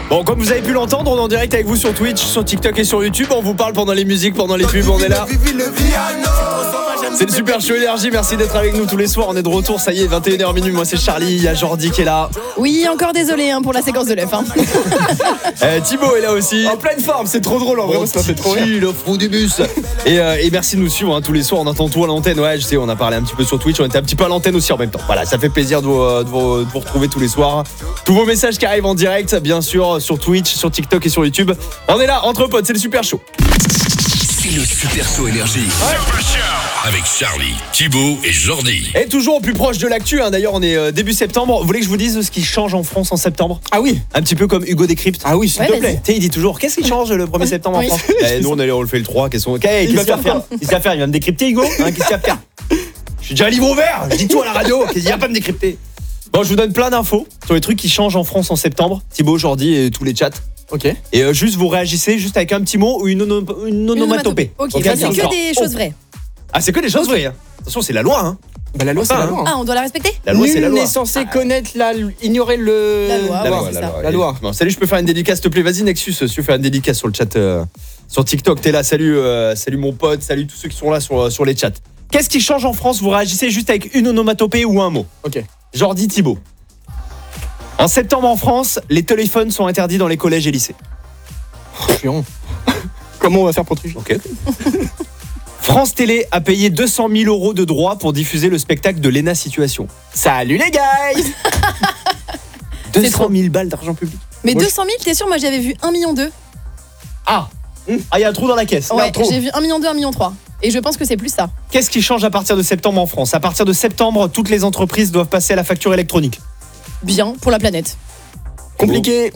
Bon, comme vous avez pu l'entendre, on est en direct avec vous sur Twitch, sur TikTok et sur YouTube. On vous parle pendant les musiques, pendant les pubs, on est là. C'est le Super Show Énergie, merci d'être avec nous tous les soirs. On est de retour, ça y est, 21h minuit. Moi c'est Charlie, il y a Jordi qui est là. Oui, encore désolé pour la séquence de l'œuf. Thibaut est là aussi. En pleine forme, c'est trop drôle en vrai, ça fait trop rire. Le front du bus. Et merci de nous suivre tous les soirs, on entend tout à l'antenne. Ouais, je sais, on a parlé un petit peu sur Twitch, on était un petit peu à l'antenne aussi en même temps. Voilà, ça fait plaisir de vous retrouver tous les soirs. Tous vos messages qui arrivent en direct, bien sûr, sur Twitch, sur TikTok et sur YouTube. On est là, entre potes, c'est le Super Show. C'est le Super Show Énergie. Avec Charlie, Thibaut et Jordi. Et toujours au plus proche de l'actu, d'ailleurs on est début septembre. Vous voulez que je vous dise ce qui change en France en septembre? Ah oui. Un petit peu comme Hugo décrypte. Ah oui, s'il te plaît. Tu sais, il dit toujours, qu'est-ce qui change le 1er septembre en France? Nous on le fait le 3, qu'est-ce qu'il va faire? Qu'est-ce qu'il va faire? Il va me décrypter Hugo? Qu'est-ce qu'il va faire? Je suis déjà un livre ouvert, je dis tout à la radio, il va pas me décrypter. Bon, je vous donne plein d'infos sur les trucs qui changent en France en septembre. Thibaut, Jordi et tous les chats. Ok. Et juste vous réagissez juste avec un petit mot ou une onomatopée. Ok, c'est que des choses vraies. Ah, c'est que des choses vraies. Attention, c'est la loi. Bah la loi c'est la loi. Ah, on doit la respecter? La loi c'est la Nul loi. n'est censé connaître ignorer le... La loi. Bon, salut, je peux faire une dédicace s'il te plaît? Vas-y Nexus, si tu fais une dédicace sur le chat sur TikTok, t'es là. Salut mon pote, salut tous ceux qui sont là sur les chats. Qu'est-ce qui change en France? Vous réagissez juste avec une onomatopée ou un mot. Ok. Jordi, Thibaut. En septembre en France, les téléphones sont interdits dans les collèges et lycées. Chiant. Comment on va faire pour tricher? Ok. France Télé a payé 200 000 € de droits pour diffuser le spectacle de Lena Situation. Salut les guys. 200 000 balles d'argent public. Mais 200 000, t'es sûr? Moi j'avais vu 1,2 million. Ah, il y a un trou dans la caisse. Ouais, j'ai vu 1,2 million, 1,3 million. Et je pense que c'est plus ça. Qu'est-ce qui change à partir de septembre en France? À partir de septembre, toutes les entreprises doivent passer à la facture électronique. Bien, pour la planète. Compliqué.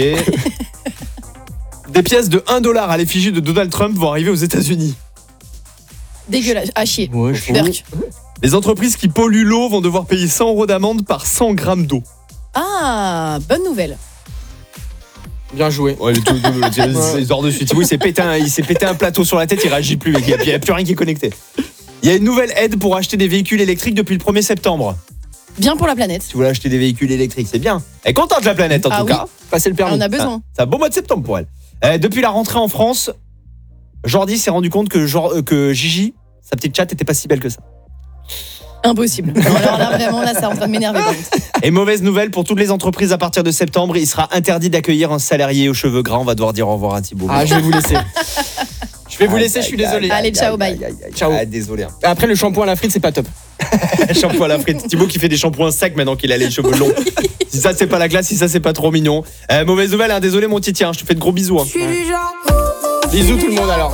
Des pièces de 1$ à l'effigie de Donald Trump vont arriver aux États-Unis. Dégueulasse, à chier. Ouais, Berk. Les entreprises qui polluent l'eau vont devoir payer 100 € d'amende par 100 grammes d'eau. Ah, bonne nouvelle. Bien joué. Ouais, il hors de suite. Oui, il s'est pété un plateau sur la tête, il réagit plus, il n'y a plus rien qui est connecté. Il y a une nouvelle aide pour acheter des véhicules électriques depuis le 1er septembre. Bien pour la planète. Si vous voulez acheter des véhicules électriques, c'est bien. Elle est contente de la planète en tout cas. Passer le permis. On a besoin. C'est un beau mois de septembre pour elle. Depuis la rentrée en France, Jordi s'est rendu compte que Gigi, sa petite chatte, était pas si belle que ça. Impossible. Alors là, vraiment, c'est en train de m'énerver. Et mauvaise nouvelle pour toutes les entreprises à partir de septembre, il sera interdit d'accueillir un salarié aux cheveux gras. On va devoir dire au revoir à Thibaut. Ah, je vais vous laisser. Je suis désolé. Allez, ciao, bye. Ciao. Désolé. Après, le shampoing à la frite, c'est pas top. Shampoing à la frite. Thibaut qui fait des shampoings secs maintenant qu'il a les cheveux longs. Si ça, c'est pas la classe, si ça, c'est pas trop mignon. Mauvaise nouvelle, désolé mon titi, je te fais de gros bisous. Bisous tout le monde alors.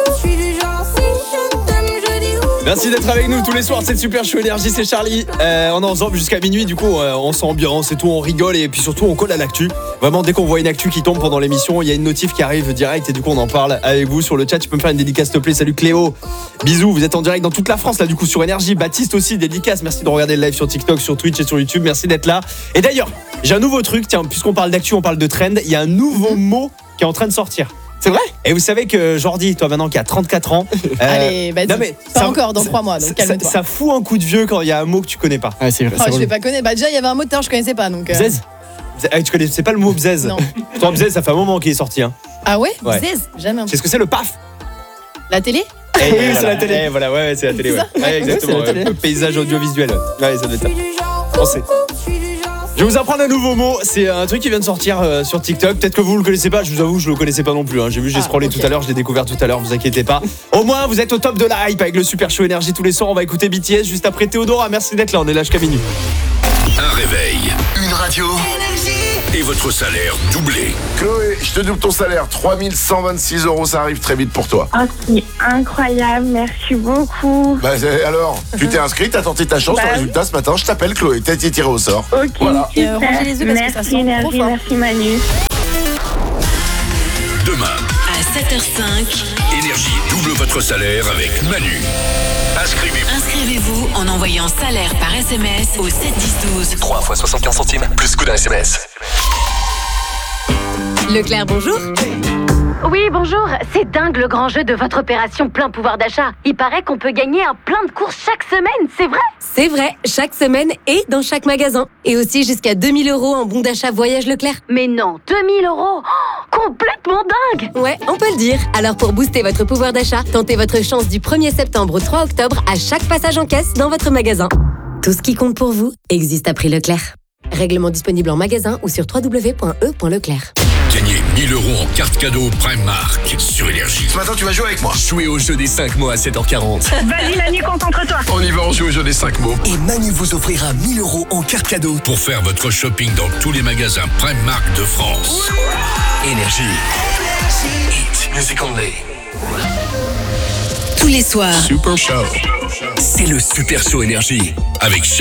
Merci d'être avec nous tous les soirs, c'est le Super Show Énergie, c'est Charlie. On est ensemble jusqu'à minuit, du coup on s'ambiance et tout, on rigole et puis surtout on colle à l'actu. Vraiment dès qu'on voit une actu qui tombe pendant l'émission, il y a une notif qui arrive direct et du coup on en parle avec vous sur le chat. Tu peux me faire une dédicace s'il te plaît? Salut Cléo, bisous, vous êtes en direct dans toute la France là du coup sur Énergie. Baptiste aussi, dédicace, merci de regarder le live sur TikTok, sur Twitch et sur YouTube, merci d'être là. Et d'ailleurs, j'ai un nouveau truc, tiens, puisqu'on parle d'actu, on parle de trend, il y a un nouveau mot qui est en train de sortir. C'est vrai? Et vous savez que Jordi, toi maintenant qui a 34 ans... Allez, vas-y, non, mais pas encore dans 3 mois, donc calme-toi. Ça fout un coup de vieux quand il y a un mot que tu connais pas. Ah, c'est vrai. Je vais pas connaître. Bah déjà, il y avait un mot de terre, je connaissais pas, donc... Bzez. Tu connaissais pas le mot bzez? Non. Toi, bzez, ça fait un moment qu'il est sorti. Ah ouais? Ouais. Bzez, jamais. C'est ce que c'est le paf? La télé? Oui, c'est la télé. Voilà, ouais, c'est la télé. C'est Ouais. ça Ouais, exactement. Ouais, c'est la télé. Le paysage audiovisuel. Ouais, ça doit être ça. Pensez. Je vais vous apprendre un nouveau mot, c'est un truc qui vient de sortir sur TikTok. Peut-être que vous le connaissez pas, je vous avoue, je le connaissais pas non plus. J'ai scrollé tout à l'heure, je l'ai découvert tout à l'heure, vous inquiétez pas. Au moins, vous êtes au top de la hype avec le Super Show Énergie tous les soirs. On va écouter BTS juste après Théodora. Merci d'être là, on est là jusqu'à minuit. Un réveil, une radio et votre salaire doublé. Chloé, je te double ton salaire, 3126 €, ça arrive très vite pour toi. Oh, c'est incroyable, merci beaucoup. Bah alors, tu t'es inscrite, t'as tenté ta chance, Bah le oui. résultat ce matin, je t'appelle Chloé, t'as été tirée au sort. Ok, Voilà. super. rangez les œufs parce que ça Merci sent trop Énergie, fort. merci Manu. Demain, À 7h05, Énergie double votre salaire avec Manu. inscrivez-vous en envoyant salaire par SMS au 71012. 3 fois 75 centimes, plus coup d'un SMS. Leclerc, bonjour. Oui, bonjour. C'est dingue le grand jeu de votre opération plein pouvoir d'achat. Il paraît qu'on peut gagner un plein de courses chaque semaine, c'est vrai? C'est vrai, chaque semaine et dans chaque magasin. Et aussi jusqu'à 2000 € en bon d'achat Voyage Leclerc. Mais non, 2000 €. Complètement dingue. Ouais, on peut le dire. Alors pour booster votre pouvoir d'achat, tentez votre chance du 1er septembre au 3 octobre à chaque passage en caisse dans votre magasin. Tout ce qui compte pour vous existe à prix Leclerc. Règlement disponible en magasin ou sur www.e.leclerc. Gagnez 1000 € en carte cadeau Primark sur Énergie. Ce matin, tu vas jouer avec moi. Jouez au jeu des 5 mots à 7h40. Vas-y Manu, concentre-toi. On y va, on joue au jeu des 5 mots. Et Manu vous offrira 1000 € en carte cadeau. Pour faire votre shopping dans tous les magasins Primark de France. Énergie. Hit music only. Tous les soirs, Super Show. C'est le Super Show Énergie. Avec